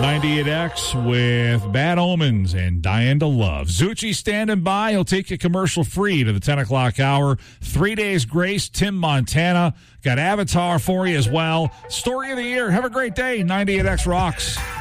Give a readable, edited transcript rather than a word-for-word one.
98X with Bad Omens and Dying to Love. Zucci standing by. He'll take you commercial free to the 10 o'clock hour. 3 Days Grace, Tim Montana. Got Avatar for you as well. Story of the year. Have a great day. 98X rocks.